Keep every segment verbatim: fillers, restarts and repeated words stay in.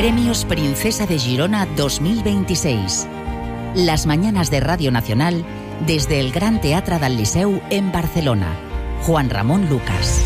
Premios Princesa de Girona dos mil veintiséis. Las mañanas de Radio Nacional desde el Gran Teatre del Liceu en Barcelona. Juan Ramón Lucas.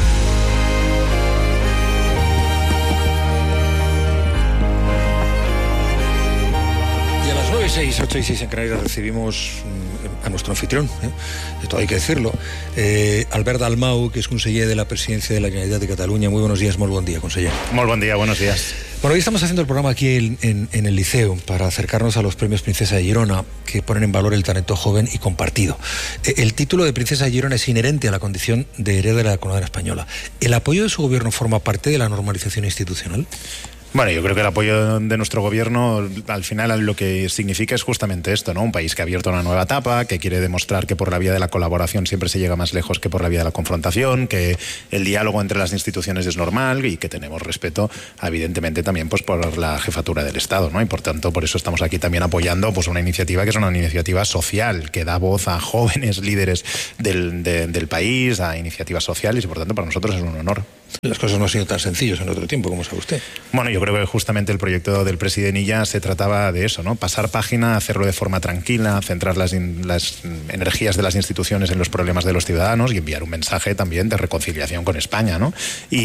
Y a las nueve y seis, ocho y seis en Canarias recibimos a nuestro anfitrión, ¿eh? Esto hay que decirlo, eh, Albert Dalmau, que es conseller de la Presidencia de la Generalitat de Cataluña. Muy buenos días, muy buen día, conseller. Muy buen día, buenos días. Bueno, hoy estamos haciendo el programa aquí en, en, en el Liceo para acercarnos a los premios Princesa de Girona, que ponen en valor el talento joven y compartido. Eh, el título de Princesa de Girona es inherente a la condición de heredera de la corona española. ¿El apoyo de su gobierno forma parte de la normalización institucional? Bueno, yo creo que el apoyo de nuestro gobierno al final lo que significa es justamente esto, ¿no? Un país que ha abierto una nueva etapa, que quiere demostrar que por la vía de la colaboración siempre se llega más lejos que por la vía de la confrontación, que el diálogo entre las instituciones es normal y que tenemos respeto, evidentemente, también pues por la jefatura del Estado, ¿no? Y por tanto, por eso estamos aquí también apoyando pues una iniciativa que es una iniciativa social, que da voz a jóvenes líderes del, de, del país, a iniciativas sociales, y por tanto para nosotros es un honor. Las cosas no han sido tan sencillas en otro tiempo, como sabe usted. Bueno, yo creo que justamente el proyecto del presidente Illa se trataba de eso, ¿no? Pasar página, hacerlo de forma tranquila, centrar las, in, las energías de las instituciones en los problemas de los ciudadanos y enviar un mensaje también de reconciliación con España, ¿no?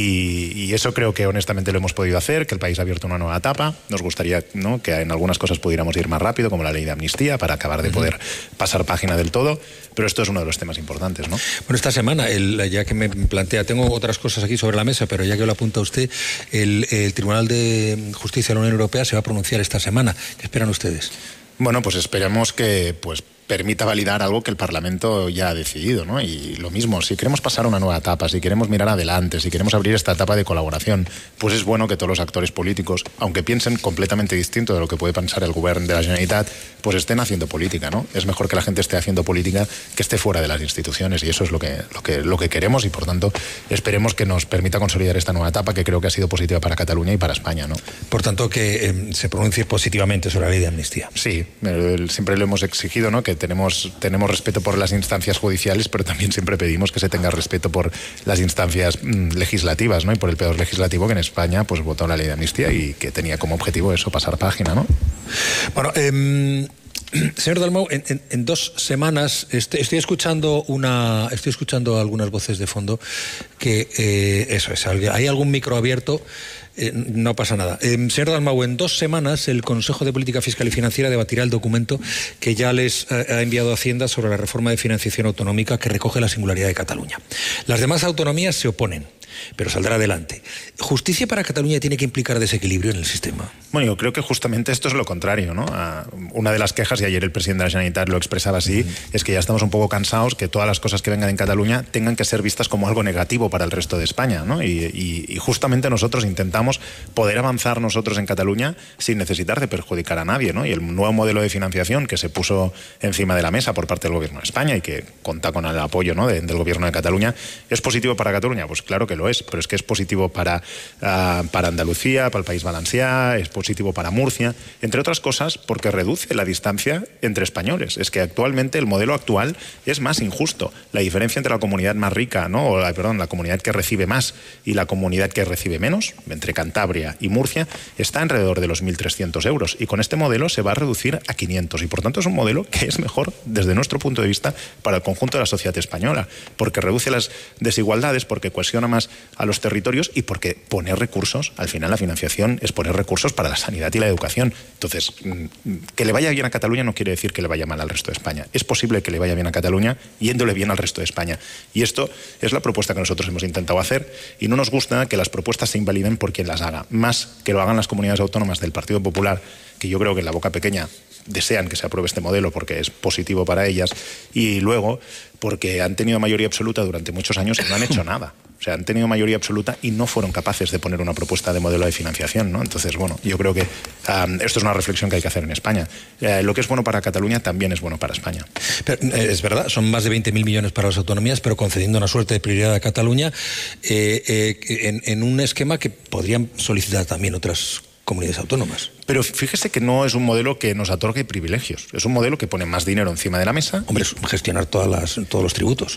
Y, y eso creo que honestamente lo hemos podido hacer, que el país ha abierto una nueva etapa. Nos gustaría, ¿no?, que en algunas cosas pudiéramos ir más rápido, como la ley de amnistía, para acabar de poder pasar página del todo, pero esto es uno de los temas importantes, ¿no? Bueno, esta semana, el, ya que me plantea, tengo otras cosas aquí sobre la mesa, pero ya que lo apunta usted, el, el Tribunal de Justicia de la Unión Europea se va a pronunciar esta semana. ¿Qué esperan ustedes? Bueno, pues esperamos que pues permita validar algo que el Parlamento ya ha decidido, ¿no? Y lo mismo, si queremos pasar a una nueva etapa, si queremos mirar adelante, si queremos abrir esta etapa de colaboración, pues es bueno que todos los actores políticos, aunque piensen completamente distinto de lo que puede pensar el Govern de la Generalitat, pues estén haciendo política, ¿no? Es mejor que la gente esté haciendo política que esté fuera de las instituciones, y eso es lo que, lo que, lo que queremos, y por tanto esperemos que nos permita consolidar esta nueva etapa, que creo que ha sido positiva para Cataluña y para España, ¿no? Por tanto, que eh, se pronuncie positivamente sobre la ley de amnistía. Sí, siempre lo hemos exigido, ¿no? Que Tenemos, tenemos respeto por las instancias judiciales, pero también siempre pedimos que se tenga respeto por las instancias mmm, legislativas, ¿no? Y por el poder legislativo, que en España pues votó la ley de amnistía y que tenía como objetivo eso, pasar página, ¿no? Bueno, eh... señor Dalmau, en, en, en dos semanas estoy, estoy escuchando una, estoy escuchando algunas voces de fondo que eh, eso es, hay algún micro abierto, eh, no pasa nada. Eh, señor Dalmau, en dos semanas el Consejo de Política Fiscal y Financiera debatirá el documento que ya les ha, ha enviado Hacienda sobre la reforma de financiación autonómica que recoge la singularidad de Cataluña. Las demás autonomías se oponen, pero saldrá adelante. ¿Justicia para Cataluña tiene que implicar desequilibrio en el sistema? Bueno, yo creo que justamente esto es lo contrario, ¿no? Una de las quejas, y ayer el presidente de la Generalitat lo expresaba así, mm. es que ya estamos un poco cansados que todas las cosas que vengan en Cataluña tengan que ser vistas como algo negativo para el resto de España, ¿no? Y, y, y justamente nosotros intentamos poder avanzar nosotros en Cataluña sin necesitar de perjudicar a nadie, ¿no? Y el nuevo modelo de financiación que se puso encima de la mesa por parte del Gobierno de España y que cuenta con el apoyo, ¿no?, de, del Gobierno de Cataluña, ¿es positivo para Cataluña? Pues claro que lo es, pero es que es positivo para, uh, para Andalucía, para el País Valencià, es positivo para Murcia, entre otras cosas porque reduce la distancia entre españoles. Es que actualmente el modelo actual es más injusto. La diferencia entre la comunidad más rica, ¿no?, o la, perdón, la comunidad que recibe más y la comunidad que recibe menos, entre Cantabria y Murcia, está alrededor de los mil trescientos euros, y con este modelo se va a reducir a quinientos, y por tanto es un modelo que es mejor desde nuestro punto de vista para el conjunto de la sociedad española, porque reduce las desigualdades, porque cohesiona más a los territorios y porque poner recursos, al final la financiación es poner recursos para la sanidad y la educación. Entonces, que le vaya bien a Cataluña no quiere decir que le vaya mal al resto de España. Es posible que le vaya bien a Cataluña yéndole bien al resto de España. Y esto es la propuesta que nosotros hemos intentado hacer, y no nos gusta que las propuestas se invaliden por quien las haga, más que lo hagan las comunidades autónomas del Partido Popular, que yo creo que en la boca pequeña desean que se apruebe este modelo porque es positivo para ellas, y luego porque han tenido mayoría absoluta durante muchos años y no han hecho nada. O sea, han tenido mayoría absoluta y no fueron capaces de poner una propuesta de modelo de financiación, ¿no? Entonces, bueno, yo creo que um, esto es una reflexión que hay que hacer en España. Eh, lo que es bueno para Cataluña también es bueno para España. Pero, eh, es verdad, son más de veinte mil millones para las autonomías, pero concediendo una suerte de prioridad a Cataluña eh, eh, en, en un esquema que podrían solicitar también otras comunidades autónomas. Pero fíjese que no es un modelo que nos otorgue privilegios, es un modelo que pone más dinero encima de la mesa. Hombre, es gestionar todas las, todos los tributos.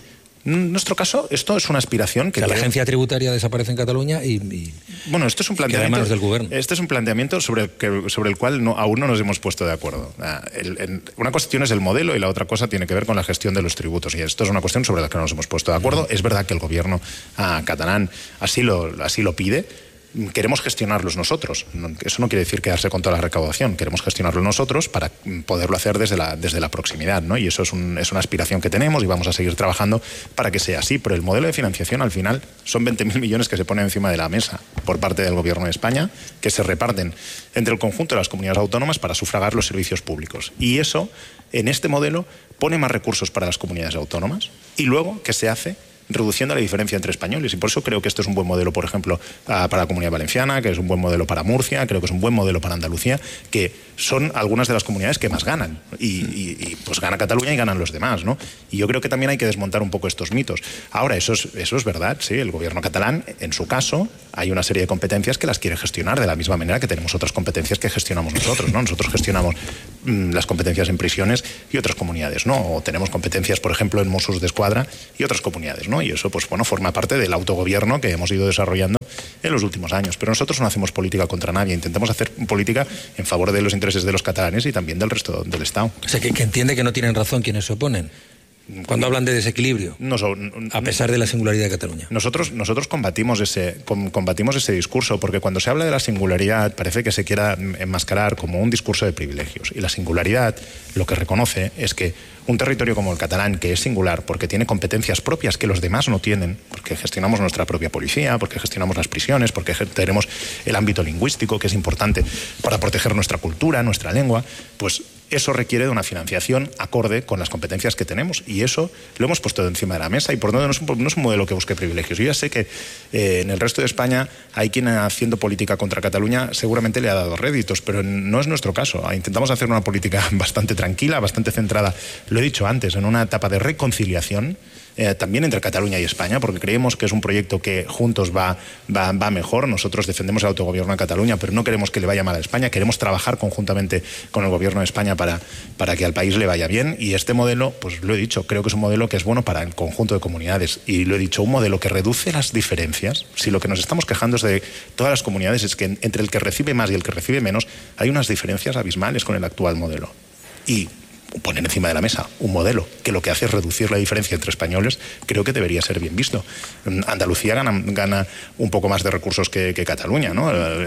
En nuestro caso, esto es una aspiración que... O sea, la agencia tributaria desaparece en Cataluña y... y bueno, esto es un planteamiento... manos del gobierno. Este es un planteamiento sobre el, que, sobre el cual no, aún no nos hemos puesto de acuerdo. El, el, una cuestión es el modelo y la otra cosa tiene que ver con la gestión de los tributos. Y esto es una cuestión sobre la que no nos hemos puesto de acuerdo. Es verdad que el gobierno ah, catalán así lo, así lo pide. Queremos gestionarlos nosotros. Eso no quiere decir quedarse con toda la recaudación. Queremos gestionarlo nosotros para poderlo hacer desde la, desde la proximidad, ¿no? Y eso es, un, es una aspiración que tenemos y vamos a seguir trabajando para que sea así. Pero el modelo de financiación, al final, son veinte mil millones que se ponen encima de la mesa por parte del Gobierno de España, que se reparten entre el conjunto de las comunidades autónomas para sufragar los servicios públicos. Y eso, en este modelo, pone más recursos para las comunidades autónomas y luego, ¿qué se hace? Reduciendo la diferencia entre españoles, y por eso creo que esto es un buen modelo, por ejemplo, para la Comunidad Valenciana, que es un buen modelo para Murcia, creo que es un buen modelo para Andalucía, que son algunas de las comunidades que más ganan, y, y, y pues gana Cataluña y ganan los demás, ¿no? Y yo creo que también hay que desmontar un poco estos mitos. Ahora, eso es, eso es verdad, sí, el gobierno catalán, en su caso, hay una serie de competencias que las quiere gestionar de la misma manera que tenemos otras competencias que gestionamos nosotros, ¿no? Nosotros gestionamos mmm, las competencias en prisiones y otras comunidades, ¿no? O tenemos competencias, por ejemplo, en Mossos d'Esquadra y otras comunidades, ¿no? Y eso, pues bueno, forma parte del autogobierno que hemos ido desarrollando en los últimos años. Pero nosotros no hacemos política contra nadie, intentamos hacer política en favor de los intereses de los catalanes y también del resto del Estado. O sea, que, que entiende que no tienen razón quienes se oponen cuando hablan de desequilibrio, no, no, a pesar de la singularidad de Cataluña. Nosotros, nosotros combatimos ese, combatimos ese discurso, porque cuando se habla de la singularidad parece que se quiera enmascarar como un discurso de privilegios. Y la singularidad lo que reconoce es que un territorio como el catalán, que es singular porque tiene competencias propias que los demás no tienen, porque gestionamos nuestra propia policía, porque gestionamos las prisiones, porque tenemos el ámbito lingüístico, que es importante para proteger nuestra cultura, nuestra lengua, pues eso requiere de una financiación acorde con las competencias que tenemos, y eso lo hemos puesto encima de la mesa, y por tanto no es un, no es un modelo que busque privilegios. Yo ya sé que eh, en el resto de España hay quien haciendo política contra Cataluña seguramente le ha dado réditos, pero no es nuestro caso. Intentamos hacer una política bastante tranquila, bastante centrada, lo he dicho antes, en una etapa de reconciliación, Eh, también entre Cataluña y España, porque creemos que es un proyecto que juntos va, va, va mejor. Nosotros defendemos el autogobierno de Cataluña, pero no queremos que le vaya mal a España, queremos trabajar conjuntamente con el gobierno de España para, para que al país le vaya bien, y este modelo, pues lo he dicho, creo que es un modelo que es bueno para el conjunto de comunidades, y lo he dicho, un modelo que reduce las diferencias. Si lo que nos estamos quejando es de todas las comunidades, es que entre el que recibe más y el que recibe menos hay unas diferencias abismales con el actual modelo, y poner encima de la mesa un modelo que lo que hace es reducir la diferencia entre españoles, creo que debería ser bien visto. Andalucía gana, gana un poco más de recursos que, que Cataluña, ¿no?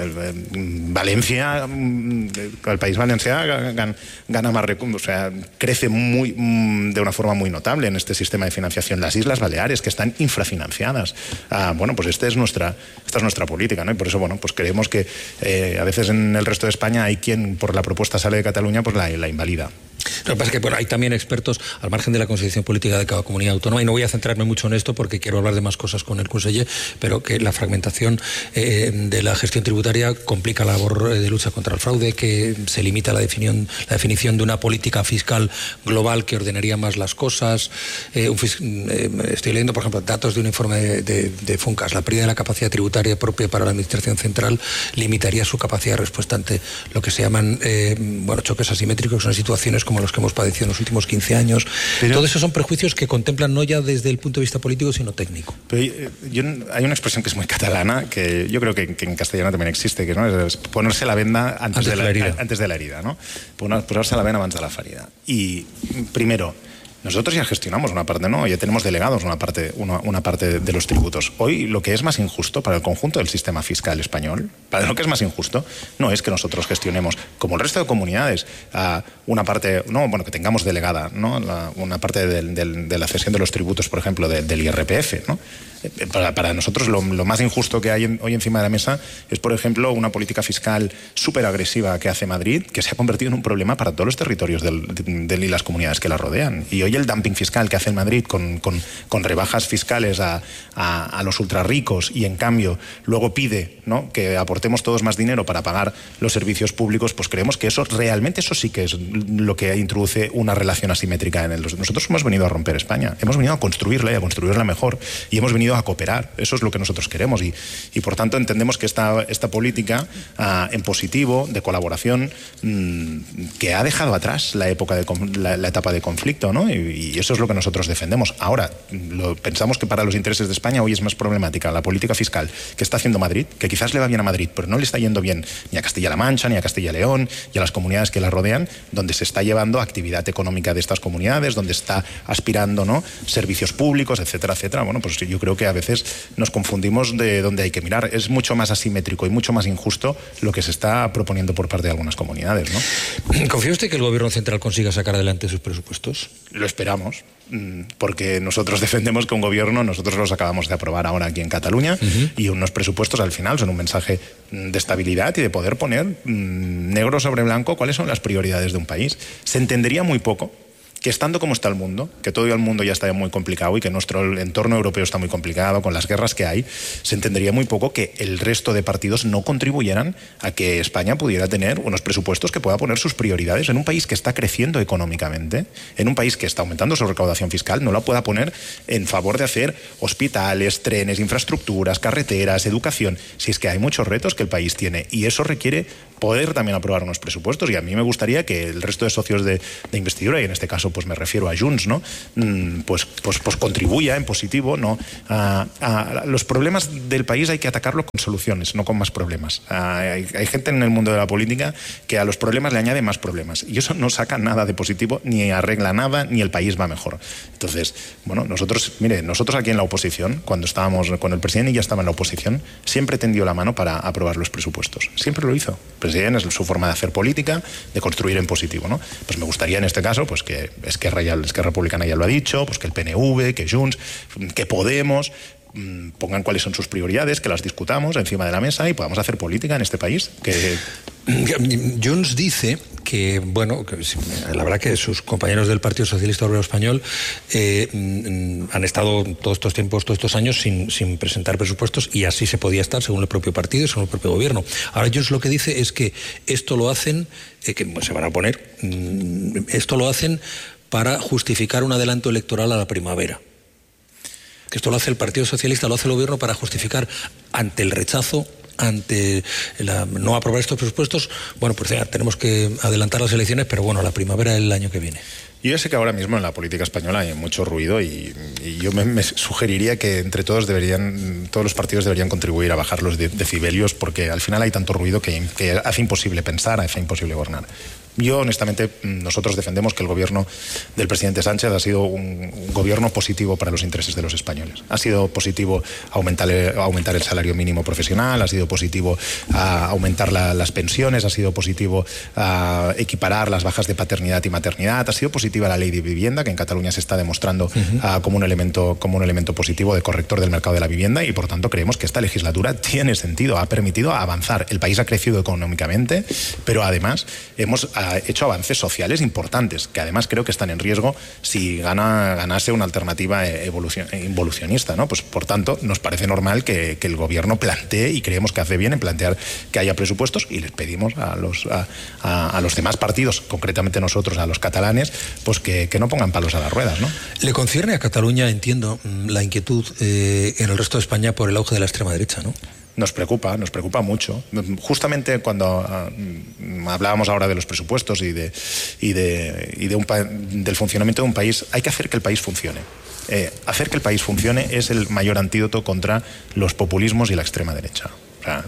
Valencia, el país valenciano gana, gana más recursos, o sea, crece muy, de una forma muy notable en este sistema de financiación. Las Islas Baleares, que están infrafinanciadas. Ah, bueno, pues este es nuestra, esta es nuestra política, ¿no? Y por eso, bueno, pues creemos que eh, a veces en el resto de España hay quien, por la propuesta sale de Cataluña, pues la, la invalida. Lo que pasa es que bueno, hay también expertos al margen de la constitución política de cada comunidad autónoma, y no voy a centrarme mucho en esto porque quiero hablar de más cosas con el conseller, pero que la fragmentación eh, de la gestión tributaria complica la labor de lucha contra el fraude, que se limita la definición, la definición de una política fiscal global que ordenaría más las cosas. Eh, un fis eh, estoy leyendo, por ejemplo, datos de un informe de, de, de Funcas. La pérdida de la capacidad tributaria propia para la administración central limitaría su capacidad de respuesta ante lo que se llaman eh, bueno, choques asimétricos, son situaciones como los que hemos padecido en los últimos quince años. Pero, todo eso son prejuicios que contemplan no ya desde el punto de vista político, sino técnico. Pero yo, hay una expresión que es muy catalana, que yo creo que, que en castellano también existe, que ¿no? es ponerse la venda antes, antes, de, la, de la herida. antes de la herida, ¿no? Ponerse la venda antes de la ferida. Y primero, nosotros ya gestionamos una parte, ¿no? Ya tenemos delegados una parte, una, una parte de los tributos. Hoy lo que es más injusto para el conjunto del sistema fiscal español, para lo que es más injusto, no es que nosotros gestionemos, como el resto de comunidades, uh, una parte, no, bueno, que tengamos delegada, ¿no? La, una parte del, del, de la cesión de los tributos, por ejemplo, de, del I R P F, ¿no? Para, para nosotros lo, lo más injusto que hay en, hoy encima de la mesa es, por ejemplo, una política fiscal súper agresiva que hace Madrid, que se ha convertido en un problema para todos los territorios del, del, y las comunidades que la rodean. Y hoy el dumping fiscal que hace Madrid con, con, con rebajas fiscales a, a, a los ultrarricos, y en cambio luego pide, ¿no?, que aportemos todos más dinero para pagar los servicios públicos, pues creemos que eso realmente, eso sí que es lo que introduce una relación asimétrica en el... Nosotros hemos venido a romper España, hemos venido a construirla y a construirla mejor, y hemos venido a cooperar. Eso es lo que nosotros queremos, y, y por tanto entendemos que esta, esta política uh, en positivo, de colaboración, mmm, que ha dejado atrás la época de la, la etapa de conflicto, ¿no? Y Y, y eso es lo que nosotros defendemos. Ahora, lo, pensamos que para los intereses de España hoy es más problemática la política fiscal que está haciendo Madrid, que quizás le va bien a Madrid, pero no le está yendo bien ni a Castilla-La Mancha, ni a Castilla-León, y a las comunidades que la rodean, donde se está llevando actividad económica de estas comunidades, donde está aspirando, ¿no?, servicios públicos, etcétera, etcétera. Bueno, pues yo creo que a veces nos confundimos de dónde hay que mirar. Es mucho más asimétrico y mucho más injusto lo que se está proponiendo por parte de algunas comunidades, ¿no? ¿Confía usted que el Gobierno central consiga sacar adelante sus presupuestos? Lo esperamos, porque nosotros defendemos que un gobierno, nosotros los acabamos de aprobar ahora aquí en Cataluña, uh-huh. y unos presupuestos al final son un mensaje de estabilidad y de poder poner mmm, negro sobre blanco cuáles son las prioridades de un país. Se entendería muy poco que estando como está el mundo, que todo el mundo ya está muy complicado y que nuestro entorno europeo está muy complicado con las guerras que hay, se entendería muy poco que el resto de partidos no contribuyeran a que España pudiera tener unos presupuestos que pueda poner sus prioridades en un país que está creciendo económicamente, en un país que está aumentando su recaudación fiscal, no la pueda poner en favor de hacer hospitales, trenes, infraestructuras, carreteras, educación, si es que hay muchos retos que el país tiene, y eso requiere poder también aprobar unos presupuestos. Y a mí me gustaría que el resto de socios de, de investidura, y en este caso pues me refiero a Junts, ¿no?, pues, pues, pues contribuya en positivo, ¿no? A, a los problemas del país hay que atacarlos con soluciones, no con más problemas. Hay, hay gente en el mundo de la política que a los problemas le añade más problemas, y eso no saca nada de positivo, ni arregla nada, ni el país va mejor. Entonces, bueno, nosotros, mire, nosotros aquí en la oposición, cuando estábamos, cuando el presidente ya estaba en la oposición, siempre tendió la mano para aprobar los presupuestos. Siempre lo hizo. El presidente es su forma de hacer política, de construir en positivo, ¿no? Pues me gustaría en este caso, pues que Esquerra, ya, Esquerra Republicana ya lo ha dicho, pues que el P N V, que Junts, que Podemos mmm, pongan cuáles son sus prioridades, que las discutamos encima de la mesa y podamos hacer política en este país. Que Junts dice que, bueno, que la verdad que sus compañeros del Partido Socialista Obrero Español eh, han estado todos estos tiempos, todos estos años sin, sin presentar presupuestos, y así se podía estar según el propio partido y según el propio gobierno. Ahora Junts lo que dice es que esto lo hacen, eh, que se van a poner, esto lo hacen para justificar un adelanto electoral a la primavera. Que esto lo hace el Partido Socialista, lo hace el gobierno para justificar ante el rechazo, ante la, no aprobar estos presupuestos. Bueno, pues ya tenemos que adelantar las elecciones, pero bueno, la primavera del año que viene. Yo sé que ahora mismo en la política española hay mucho ruido, y, y yo me, me sugeriría que entre todos deberían, todos los partidos deberían contribuir a bajar los de, decibelios, porque al final hay tanto ruido que, que hace imposible pensar, hace imposible gobernar. Yo, honestamente, nosotros defendemos que el gobierno del presidente Sánchez ha sido un, un gobierno positivo para los intereses de los españoles. Ha sido positivo aumentar el, aumentar el salario mínimo profesional, ha sido positivo a aumentar la, las pensiones, ha sido positivo a equiparar las bajas de paternidad y maternidad, ha sido positiva la ley de vivienda, que en Cataluña se está demostrando uh-huh. uh, como un elemento, como un elemento positivo de corrector del mercado de la vivienda, y por tanto creemos que esta legislatura tiene sentido, ha permitido avanzar. El país ha crecido económicamente, pero además hemos ha hecho avances sociales importantes, que además creo que están en riesgo si gana, ganase una alternativa evolucion, involucionista, ¿no? Pues por tanto, nos parece normal que, que el gobierno plantee, y creemos que hace bien en plantear que haya presupuestos, y les pedimos a los, a, a, a los demás partidos, concretamente nosotros, a los catalanes, pues que, que no pongan palos a las ruedas, ¿no? Le concierne a Cataluña, entiendo, la inquietud eh, en el resto de España por el auge de la extrema derecha, ¿no? Nos preocupa, nos preocupa mucho. Justamente cuando uh, hablábamos ahora de los presupuestos y de y de, y de un pa- del funcionamiento de un país, hay que hacer que el país funcione. Eh, hacer que el país funcione es el mayor antídoto contra los populismos y la extrema derecha. O sea,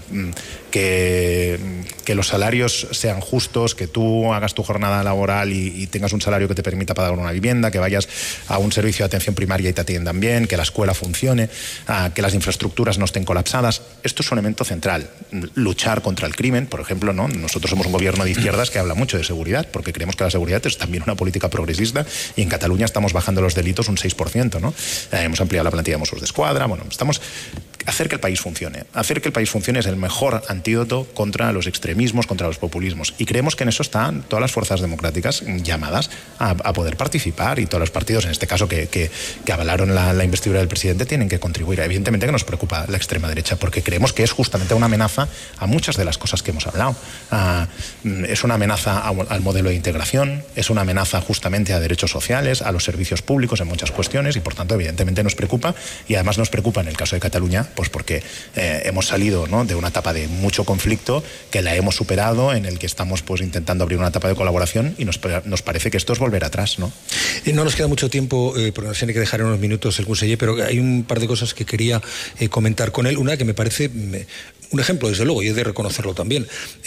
que, que los salarios sean justos, que tú hagas tu jornada laboral y, y tengas un salario que te permita pagar una vivienda, que vayas a un servicio de atención primaria y te atiendan bien, que la escuela funcione, uh, que las infraestructuras no estén colapsadas. Esto es un elemento central. Luchar contra el crimen, por ejemplo, ¿no? Nosotros somos un gobierno de izquierdas que habla mucho de seguridad, porque creemos que la seguridad es también una política progresista, y en Cataluña estamos bajando los delitos un seis por ciento, ¿no? Eh, hemos ampliado la plantilla de Mossos d'Esquadra. Bueno, estamos... Hacer que el país funcione. Hacer que el país funcione es el mejor antídoto contra los extremismos, contra los populismos. Y creemos que en eso están todas las fuerzas democráticas llamadas a, a poder participar, y todos los partidos, en este caso, que, que, que avalaron la, la investidura del presidente, tienen que contribuir. Evidentemente que nos preocupa la extrema derecha, porque creemos que es justamente una amenaza a muchas de las cosas que hemos hablado. Uh, es una amenaza a, al modelo de integración, es una amenaza justamente a derechos sociales, a los servicios públicos en muchas cuestiones, y por tanto, evidentemente nos preocupa, y además nos preocupa en el caso de Cataluña, Pues porque eh, hemos salido, ¿no?, de una etapa de mucho conflicto, que la hemos superado, en el que estamos pues intentando abrir una etapa de colaboración, y nos, nos parece que esto es volver atrás, ¿no? Y no nos queda mucho tiempo, eh, porque nos tiene que dejar en unos minutos el conseller, pero hay un par de cosas que quería eh, comentar con él. Una que me parece me, un ejemplo, desde luego, y he de reconocerlo también.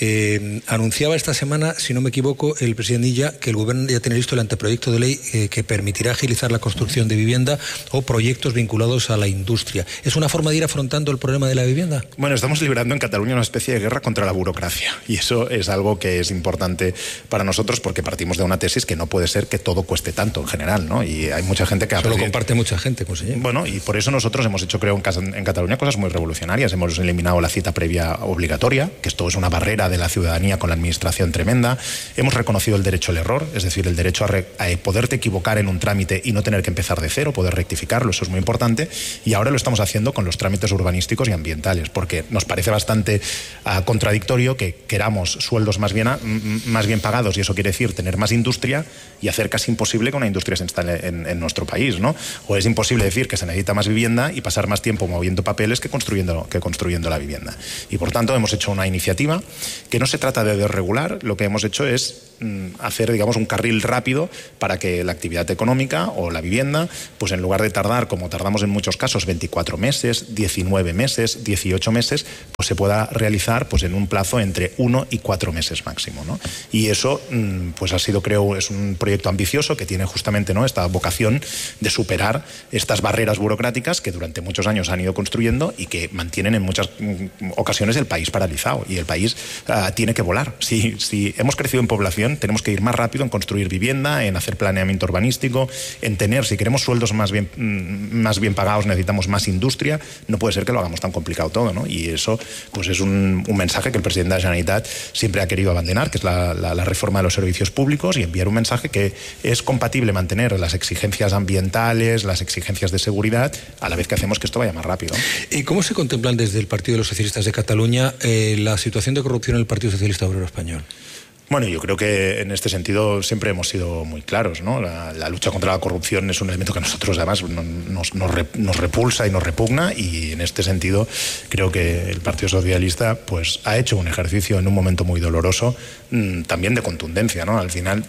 Eh, anunciaba esta semana, si no me equivoco, el presidente Illa, que el gobierno ya tiene listo el anteproyecto de ley eh, que permitirá agilizar la construcción de vivienda o proyectos vinculados a la industria. ¿Es una forma de ir afrontando el problema de la vivienda? Bueno, estamos librando en Cataluña una especie de guerra contra la burocracia, y eso es algo que es importante para nosotros, porque partimos de una tesis que no puede ser que todo cueste tanto en general, ¿no? Y hay mucha gente que... Eso lo comparte mucha gente, consejero. Bueno, y por eso nosotros hemos hecho, creo, en, en Cataluña cosas muy revolucionarias. Hemos eliminado la cita previa obligatoria, que esto es una barrera de la ciudadanía con la administración tremenda. Hemos reconocido el derecho al error, es decir, el derecho a, re, a poderte equivocar en un trámite y no tener que empezar de cero, poder rectificarlo, eso es muy importante. Y ahora lo estamos haciendo con los trámites urbanísticos y ambientales, porque nos parece bastante uh, contradictorio que queramos sueldos más bien, a, más bien pagados, y eso quiere decir tener más industria, y hacer casi imposible que una industria se instale en, en nuestro país, ¿no? O es imposible decir que se necesita más vivienda y pasar más tiempo moviendo papeles que construyendo, que construyendo la vivienda. Y por tanto hemos hecho una iniciativa que no se trata de desregular, lo que hemos hecho es mm, hacer, digamos, un carril rápido para que la actividad económica o la vivienda, pues en lugar de tardar, como tardamos en muchos casos, veinticuatro meses, diecinueve meses, dieciocho meses, pues se pueda realizar pues en un plazo entre uno y cuatro meses máximo, ¿no? Y eso mm, pues ha sido, creo, es un proyecto ambicioso que tiene justamente, ¿no?, esta vocación de superar estas barreras burocráticas que durante muchos años han ido construyendo y que mantienen en muchas mm, ocasiones el país paralizado, y el país uh, tiene que volar. Si, si hemos crecido en población, tenemos que ir más rápido en construir vivienda, en hacer planeamiento urbanístico, en tener, si queremos sueldos más bien, mm, más bien pagados, necesitamos más industria. No puede ser que lo hagamos tan complicado todo, ¿no? Y eso pues es un, un mensaje que el presidente de la Generalitat siempre ha querido abandonar, que es la, la, la reforma de los servicios públicos, y enviar un mensaje que es compatible mantener las exigencias ambientales, las exigencias de seguridad, a la vez que hacemos que esto vaya más rápido. ¿Y cómo se contemplan desde el Partido de los Socialistas de Cataluña eh, la situación de corrupción en el Partido Socialista Obrero Español? Bueno, yo creo que en este sentido siempre hemos sido muy claros, ¿no? La, la lucha contra la corrupción es un elemento que a nosotros además nos, nos, nos repulsa y nos repugna, y en este sentido creo que el Partido Socialista pues ha hecho un ejercicio en un momento muy doloroso, mmm, también de contundencia, ¿no? Al final,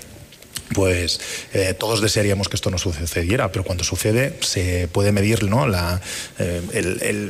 pues eh, todos desearíamos que esto no sucediera, pero cuando sucede se puede medir, ¿no?, la, eh, el, el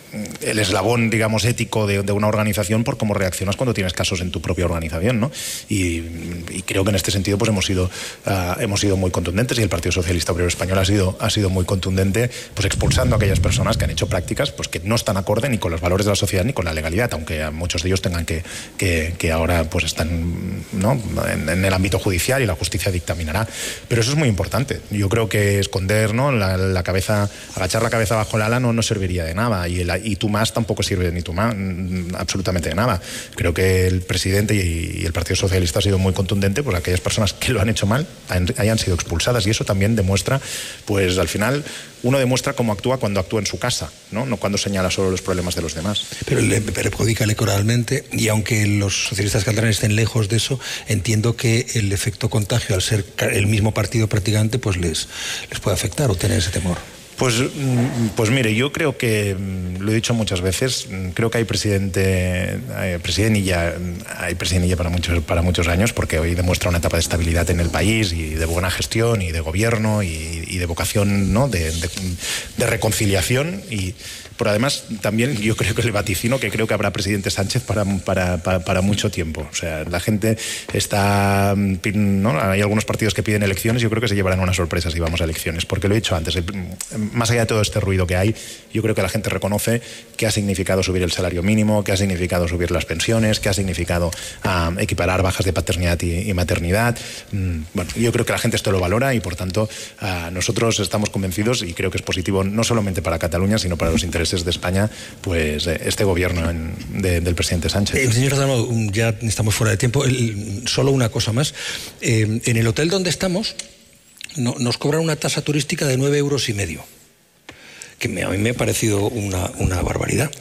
el eslabón, digamos, ético de, de una organización por cómo reaccionas cuando tienes casos en tu propia organización, ¿no? Y, y creo que en este sentido pues hemos sido uh, hemos sido muy contundentes, y el Partido Socialista Obrero Español ha sido ha sido muy contundente, pues expulsando a aquellas personas que han hecho prácticas pues que no están acorde ni con los valores de la sociedad ni con la legalidad, aunque a muchos de ellos tengan que que, que ahora pues están, ¿no?, en, en el ámbito judicial, y la justicia dictaminará. Pero eso es muy importante. Yo creo que esconder, ¿no?, la, la cabeza, agachar la cabeza bajo el ala no nos serviría de nada, y el y tú más tampoco sirve ni tú más absolutamente de nada. Creo que el presidente y el Partido Socialista ha sido muy contundente, pues aquellas personas que lo han hecho mal hayan sido expulsadas, y eso también demuestra, pues al final uno demuestra cómo actúa cuando actúa en su casa, no, no cuando señala solo los problemas de los demás. Pero le perjudica electoralmente, y aunque los socialistas catalanes estén lejos de eso, entiendo que el efecto contagio, al ser el mismo partido prácticamente, pues les, les puede afectar o tener ese temor. Pues, pues mire, yo creo que, lo he dicho muchas veces, creo que hay presidente, hay presidente y ya hay presidente ya para muchos, para muchos años, porque hoy demuestra una etapa de estabilidad en el país, y de buena gestión, y de gobierno, y, y de vocación, ¿no?, de, de, de reconciliación. Y pero además también yo creo que le vaticino que creo que habrá presidente Sánchez para, para, para, para mucho tiempo. O sea, la gente está, ¿no?, hay algunos partidos que piden elecciones, yo creo que se llevarán una sorpresa si vamos a elecciones, porque lo he dicho antes, más allá de todo este ruido que hay, yo creo que la gente reconoce qué ha significado subir el salario mínimo, qué ha significado subir las pensiones, qué ha significado uh, equiparar bajas de paternidad y, y maternidad. Mm, bueno, yo creo que la gente esto lo valora, y por tanto uh, nosotros estamos convencidos, y creo que es positivo no solamente para Cataluña, sino para los intereses de España, pues este gobierno en, de, del presidente Sánchez. Eh, señor Dalmau, ya estamos fuera de tiempo. El, solo una cosa más. Eh, en el hotel donde estamos no, nos cobran una tasa turística de nueve euros y medio, que me, a mí me ha parecido una, una barbaridad.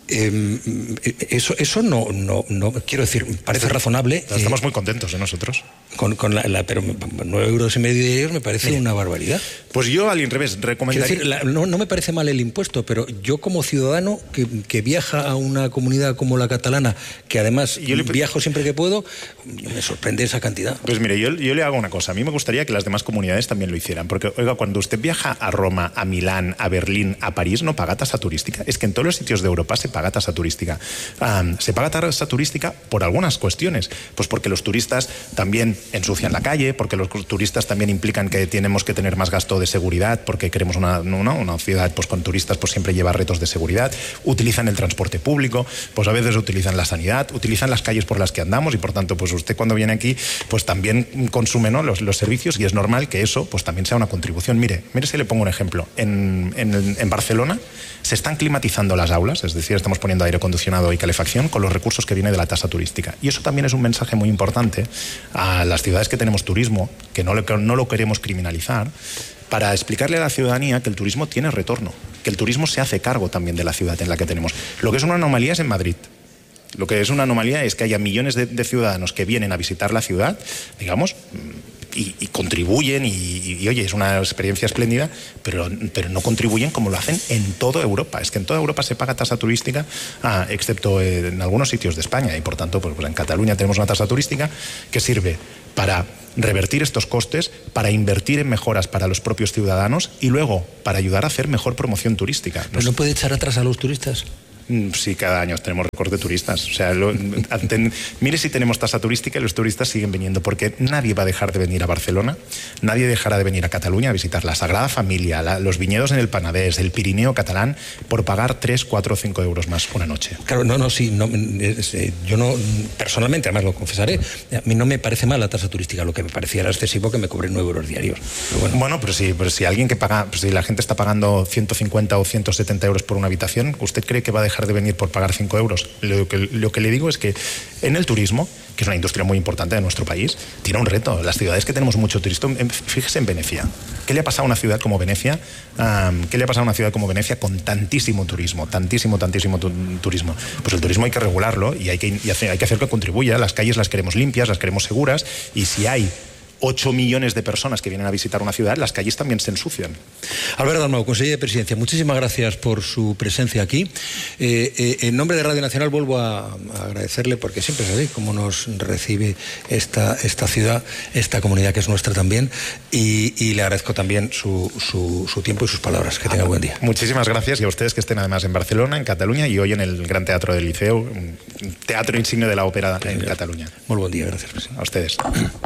Eh, eso eso no, no, no, quiero decir, parece razonable. Estamos eh, muy contentos de nosotros. Con, con la, la, pero nueve euros y medio de ellos me parece Mira, una barbaridad. Pues yo al revés recomendaría... Quiero decir, la, no, no me parece mal el impuesto, pero yo como ciudadano que, que viaja a una comunidad como la catalana, que además yo le... viajo siempre que puedo, me sorprende esa cantidad. Pues mire, yo, yo le hago una cosa. A mí me gustaría que las demás comunidades también lo hicieran, porque, oiga, cuando usted viaja a Roma, a Milán, a Berlín, a París, no paga tasa turística. Es que en todos los sitios de Europa se paga tasa turística. Um, se paga tasa turística por algunas cuestiones. Pues porque los turistas también ensucian la calle, porque los turistas también implican que tenemos que tener más gasto de seguridad, porque queremos una, una, una ciudad pues, con turistas pues siempre lleva retos de seguridad, utilizan el transporte público, pues a veces utilizan la sanidad, utilizan las calles por las que andamos y por tanto pues usted cuando viene aquí pues también consume, ¿no?, los, los servicios y es normal que eso pues también sea una contribución. Mire, mire si le pongo un ejemplo. En, en, en Barcelona se están climatizando las aulas, es decir, estamos poniendo aire acondicionado y calefacción con los recursos que viene de la tasa turística. Y eso también es un mensaje muy importante a las ciudades que tenemos turismo, que no lo, que no lo queremos criminalizar, para explicarle a la ciudadanía que el turismo tiene retorno, que el turismo se hace cargo también de la ciudad en la que tenemos. Lo que es una anomalía es en Madrid. Lo que es una anomalía es que haya millones de, de ciudadanos que vienen a visitar la ciudad, digamos, y, y contribuyen y, y, y, oye, es una experiencia espléndida, pero, pero no contribuyen como lo hacen en toda Europa. Es que en toda Europa se paga tasa turística, ah, excepto en algunos sitios de España, y por tanto, pues, pues en Cataluña tenemos una tasa turística que sirve para revertir estos costes, para invertir en mejoras para los propios ciudadanos y luego para ayudar a hacer mejor promoción turística. ¿Pero no puede echar atrás a los turistas? Sí, cada año tenemos récord de turistas. O sea, lo, anten, mire si tenemos tasa turística y los turistas siguen viniendo, porque nadie va a dejar de venir a Barcelona, nadie dejará de venir a Cataluña a visitar la Sagrada Familia, la, los viñedos en el Penedès, el Pirineo catalán, por pagar tres, cuatro o cinco euros más una noche. Claro, no, no, sí, no, es, eh, yo no, personalmente, además lo confesaré, a mí no me parece mal la tasa turística, lo que me parecía era excesivo que me cobren nueve euros diarios. Pero bueno. bueno, pero sí, pero si alguien que paga, pues si la gente está pagando ciento cincuenta o ciento setenta euros por una habitación, ¿usted cree que va a dejar de venir por pagar cinco euros? Lo que, lo que le digo es que en el turismo, que es una industria muy importante de nuestro país, tiene un reto. Las ciudades que tenemos mucho turismo, fíjese en Venecia. ¿Qué le ha pasado a una ciudad como Venecia? Um, ¿Qué le ha pasado a una ciudad como Venecia con tantísimo turismo? Tantísimo, tantísimo tu, turismo. Pues el turismo hay que regularlo y hay que, y hacer, hay que hacer que contribuya. Las calles las queremos limpias, las queremos seguras, y si hay ocho millones de personas que vienen a visitar una ciudad, las calles también se ensucian. Alberto Dalmau, consejero de Presidencia, muchísimas gracias por su presencia aquí. Eh, eh, en nombre de Radio Nacional vuelvo a, a agradecerle, porque siempre es así como nos recibe esta, esta ciudad, esta comunidad que es nuestra también, y, y le agradezco también su, su, su tiempo y sus palabras. Que tenga buen día. Muchísimas gracias, y a ustedes que estén además en Barcelona, en Cataluña, y hoy en el Gran Teatro del Liceo, un teatro insigne de la ópera en bien. Cataluña. Muy buen día, gracias, presidente. A ustedes.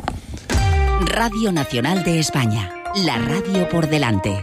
Radio Nacional de España, la radio por delante.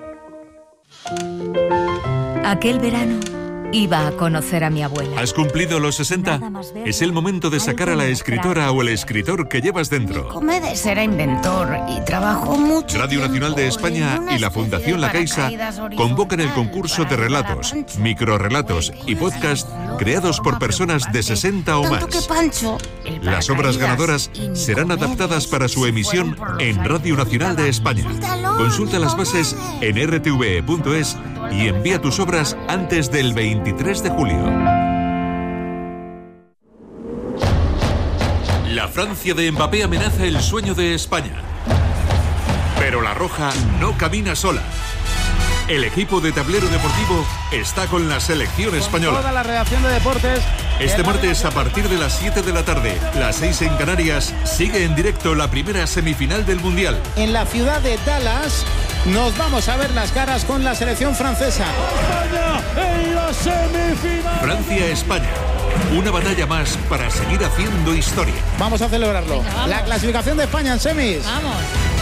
Aquel verano iba a conocer a mi abuela. ¿Has cumplido los sesenta? Es el momento de sacar a la escritora o el escritor que llevas dentro. Comedes era inventor y trabajó mucho. Radio Nacional de España y la Fundación La Caixa convocan el concurso de relatos, microrrelatos y podcast creados por personas de sesenta o más. Las obras ganadoras serán adaptadas para su emisión en Radio Nacional de España. Consulta las bases en r t v e punto es y envía tus obras antes del veintitrés de julio. La Francia de Mbappé amenaza el sueño de España. Pero la Roja no camina sola. El equipo de Tablero Deportivo está con la selección española. Toda la redacción de deportes. Este martes a partir de las siete de la tarde, las seis en Canarias, sigue en directo la primera semifinal del Mundial. En la ciudad de Dallas nos vamos a ver las caras con la selección francesa. España en la semifinal. Francia-España. Una batalla más para seguir haciendo historia. Vamos a celebrarlo. Venga, vamos. La clasificación de España en semis. Vamos.